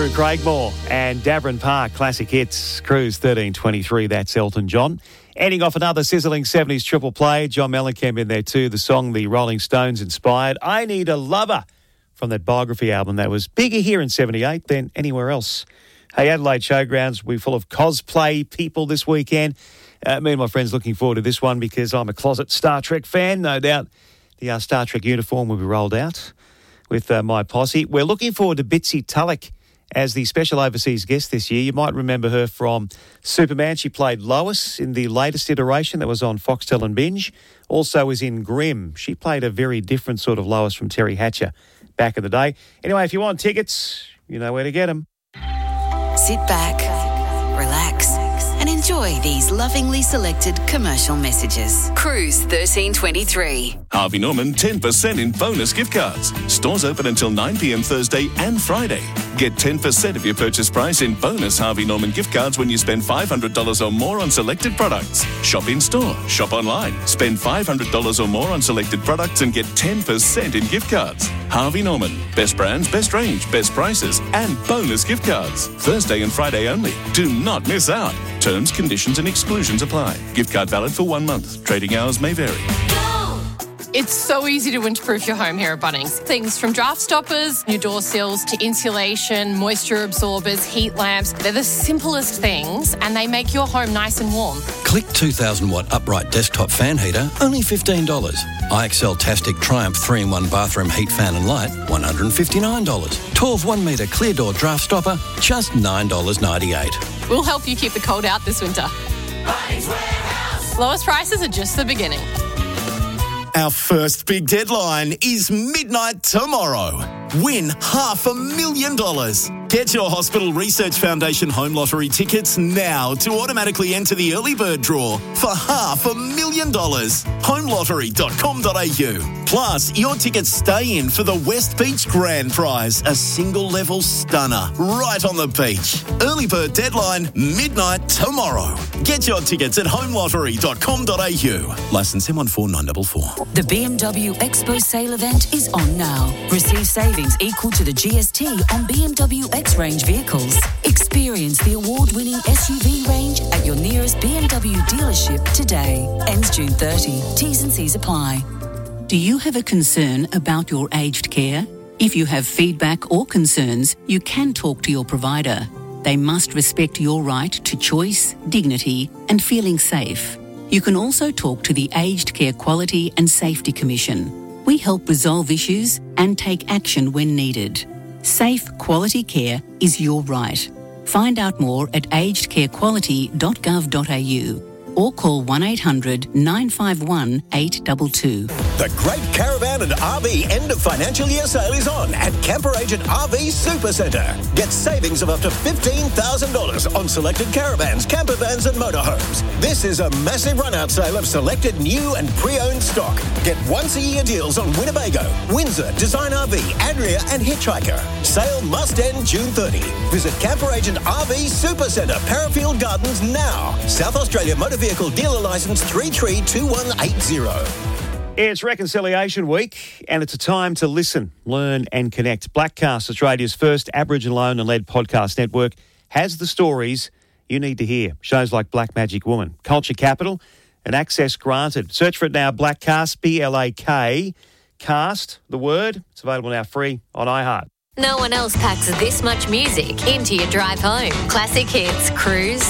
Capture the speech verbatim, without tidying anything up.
Drew Craigmore and Davern Park, classic hits, Cruise thirteen twenty-three, that's Elton John. Ending off another sizzling seventies triple play, John Mellencamp in there too, the song the Rolling Stones inspired, I Need a Lover, from that Biography album that was bigger here in seventy-eight than anywhere else. Hey, Adelaide Showgrounds, we're full of cosplay people this weekend. Uh, me and my friends looking forward to this one because I'm a closet Star Trek fan, no doubt. The uh, Star Trek uniform will be rolled out with uh, my posse. We're looking forward to Bitsy Tulloch as the special overseas guest this year. You might remember her from Superman. She played Lois in the latest iteration that was on Foxtel and Binge. Also was in Grimm. She played a very different sort of Lois from Terry Hatcher back in the day. Anyway, if you want tickets, you know where to get them. Sit back, relax, and enjoy these lovingly selected commercial messages. Cruise thirteen twenty-three. Harvey Norman ten percent in bonus gift cards. Stores open until nine p.m. Thursday and Friday. Get ten percent of your purchase price in bonus Harvey Norman gift cards when you spend five hundred dollars or more on selected products. Shop in store, shop online. Spend five hundred dollars or more on selected products and get ten percent in gift cards. Harvey Norman. Best brands, best range, best prices, and bonus gift cards. Thursday and Friday only. Do not miss out. Terms, conditions and exclusions apply. Gift card valid for one month. Trading hours may vary. It's so easy to winterproof your home here at Bunnings. Things from draft stoppers, new door sills, to insulation, moisture absorbers, heat lamps. They're the simplest things and they make your home nice and warm. Click two thousand watt upright desktop fan heater, only fifteen dollars. I X L Tastic Triumph three in one bathroom heat fan and light, one hundred fifty-nine dollars. twelve one metre clear door draft stopper, just nine dollars ninety-eight. We'll help you keep the cold out this winter. Bunnings Warehouse. Lowest prices are just the beginning. Our first big deadline is midnight tomorrow. Win half a million dollars. Get your Hospital Research Foundation Home Lottery tickets now to automatically enter the early bird draw for half a million dollars. home lottery dot com dot a u. Plus, your tickets stay in for the West Beach Grand Prize, a single-level stunner right on the beach. Early bird deadline, midnight tomorrow. Get your tickets at home lottery dot com dot a u. Licence M one four nine four four. The B M W Expo sale event is on now. Receive savings equal to the G S T on B M W X-Range vehicles. Experience the award-winning S U V range at your nearest B M W dealership today. Ends June thirtieth. T's and C's apply. Do you have a concern about your aged care? If you have feedback or concerns, you can talk to your provider. They must respect your right to choice, dignity, and feeling safe. You can also talk to the Aged Care Quality and Safety Commission. We help resolve issues and take action when needed. Safe, quality care is your right. Find out more at aged care quality dot gov dot a u or call one eight hundred nine five one eight two two. The Great Caravan and R V end of financial year sale is on at Camper Agent R V Supercentre. Get savings of up to fifteen thousand dollars on selected caravans, camper vans and motorhomes. This is a massive run-out sale of selected new and pre-owned stock. Get once-a-year deals on Winnebago, Windsor, Design R V, Adria and Hitchhiker. Sale must end June thirtieth. Visit Camper Agent R V Supercentre, Parafield Gardens now. South Australia Motor Vehicle Dealer Licence three three two one eight zero. It's Reconciliation Week, and it's a time to listen, learn and connect. Blackcast, Australia's first Aboriginal-owned and led podcast network, has the stories you need to hear. Shows like Black Magic Woman, Culture Capital, and Access Granted. Search for it now, Blackcast, B L A K, Cast, the word. It's available now free on iHeart. No one else packs this much music into your drive home. Classic Hits, Cruise